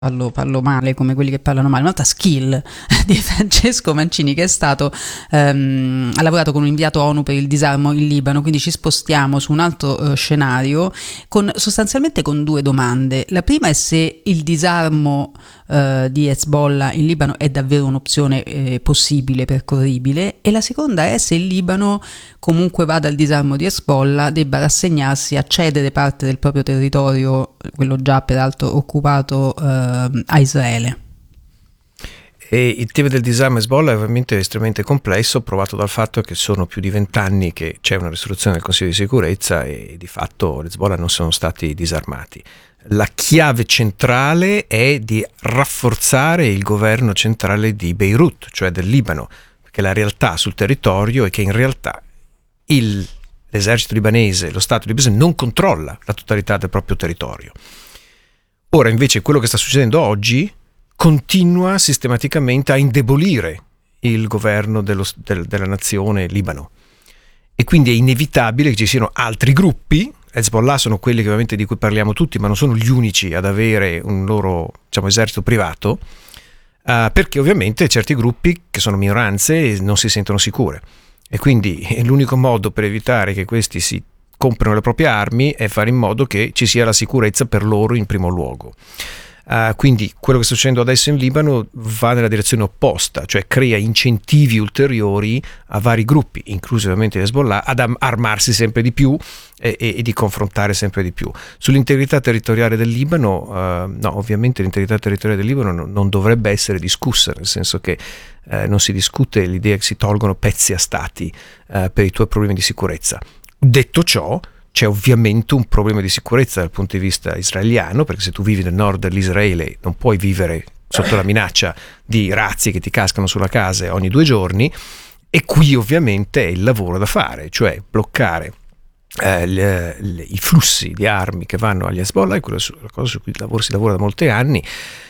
parlo male come quelli che parlano male, un'altra skill di Francesco Mancini, che è stato ha lavorato con un inviato ONU per il disarmo in Libano, quindi ci spostiamo su un altro scenario sostanzialmente con due domande. La prima è se il disarmo di Hezbollah in Libano è davvero un'opzione possibile, percorribile, e la seconda è se il Libano, comunque vada il disarmo di Hezbollah, debba rassegnarsi a cedere parte del proprio territorio, quello già peraltro occupato, a Israele. E il tema del disarmo Hezbollah è ovviamente estremamente complesso, provato dal fatto che sono più di 20 anni che c'è una risoluzione del Consiglio di sicurezza e di fatto Hezbollah non sono stati disarmati. La chiave centrale è di rafforzare il governo centrale di Beirut, cioè del Libano, perché la realtà sul territorio è che in realtà l'esercito libanese, lo Stato libanese non controlla la totalità del proprio territorio. Ora invece quello che sta succedendo oggi continua sistematicamente a indebolire il governo della nazione Libano, e quindi è inevitabile che ci siano altri gruppi. Hezbollah sono quelli che ovviamente di cui parliamo tutti, ma non sono gli unici ad avere un loro, diciamo, esercito privato, perché ovviamente certi gruppi che sono minoranze non si sentono sicure, e quindi l'unico modo per evitare che questi si comprano le proprie armi è fare in modo che ci sia la sicurezza per loro in primo luogo. Quindi quello che sta succedendo adesso in Libano va nella direzione opposta, cioè crea incentivi ulteriori a vari gruppi, inclusi ovviamente Hezbollah, ad armarsi sempre di più e di confrontare sempre di più. Sull'integrità territoriale del Libano, no, ovviamente l'integrità territoriale del Libano non dovrebbe essere discussa, nel senso che non si discute l'idea che si tolgono pezzi a stati per i tuoi problemi di sicurezza. Detto ciò, c'è ovviamente un problema di sicurezza dal punto di vista israeliano, perché se tu vivi nel nord dell'Israele non puoi vivere sotto la minaccia di razzi che ti cascano sulla casa ogni 2 giorni, e qui ovviamente è il lavoro da fare, cioè bloccare i flussi di armi che vanno agli Hezbollah, è la cosa su cui si lavora da molti anni.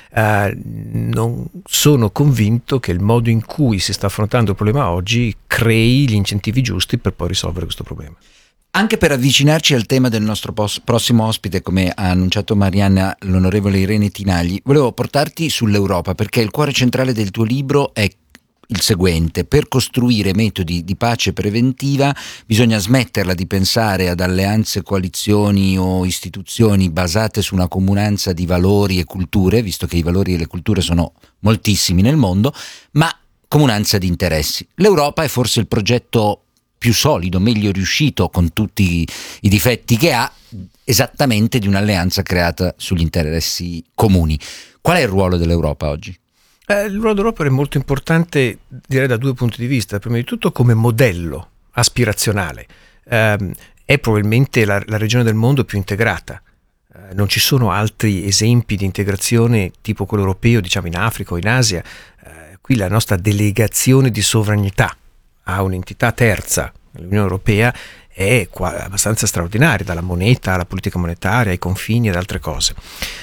Non sono convinto che il modo in cui si sta affrontando il problema oggi crei gli incentivi giusti per poi risolvere questo problema. Anche per avvicinarci al tema del nostro prossimo ospite, come ha annunciato Marianna, l'onorevole Irene Tinagli, volevo portarti sull'Europa, perché il cuore centrale del tuo libro è il seguente: per costruire metodi di pace preventiva bisogna smetterla di pensare ad alleanze, coalizioni o istituzioni basate su una comunanza di valori e culture, visto che i valori e le culture sono moltissimi nel mondo, ma comunanza di interessi. L'Europa è forse il progetto più solido, meglio riuscito, con tutti i difetti che ha, esattamente di un'alleanza creata sugli interessi comuni. Qual è il ruolo dell'Europa oggi? Il ruolo dell'Europa è molto importante, direi, da 2 punti di vista. Prima di tutto come modello aspirazionale. È probabilmente la regione del mondo più integrata. Non ci sono altri esempi di integrazione tipo quello europeo, diciamo in Africa o in Asia. Qui la nostra delegazione di sovranità a un'entità terza, l'Unione Europea, è abbastanza straordinaria, dalla moneta alla politica monetaria, ai confini ed altre cose.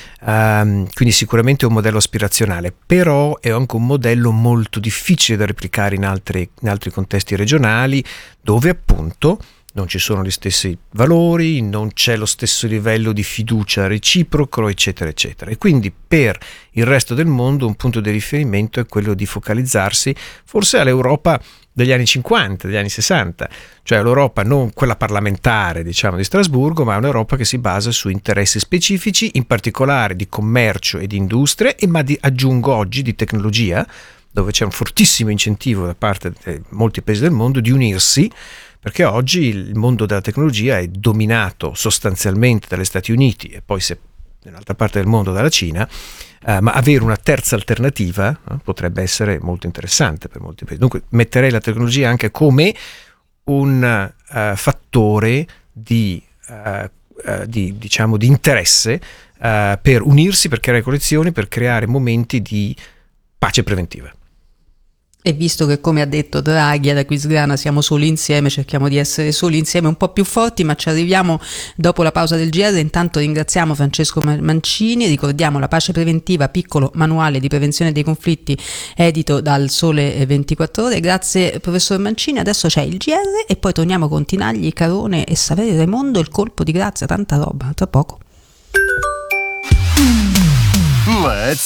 Quindi sicuramente è un modello aspirazionale, però è anche un modello molto difficile da replicare in altri contesti regionali, dove appunto non ci sono gli stessi valori, non c'è lo stesso livello di fiducia reciproco, eccetera eccetera. E quindi per il resto del mondo un punto di riferimento è quello di focalizzarsi forse all'Europa degli anni 50, degli anni 60, cioè l'Europa non quella parlamentare, diciamo, di Strasburgo, ma un'Europa che si basa su interessi specifici, in particolare di commercio e di industria, aggiungo oggi di tecnologia, dove c'è un fortissimo incentivo da parte di molti paesi del mondo di unirsi, perché oggi il mondo della tecnologia è dominato sostanzialmente dagli Stati Uniti e poi, se nell'altra parte del mondo, dalla Cina, ma avere una terza alternativa potrebbe essere molto interessante per molti paesi. Dunque metterei la tecnologia anche come un fattore di interesse per unirsi, per creare coalizioni, per creare momenti di pace preventiva. E visto che, come ha detto Draghi ad Aquisgrana, siamo soli insieme, cerchiamo di essere soli insieme un po' più forti, ma ci arriviamo dopo la pausa del GR. Intanto ringraziamo Francesco Mancini, ricordiamo La pace preventiva, piccolo manuale di prevenzione dei conflitti edito dal Sole 24 Ore. Grazie professor Mancini, adesso c'è il GR e poi torniamo con Tinagli, Carone e Saverio Raimondo, il colpo di grazia, tanta roba, tra poco. Let's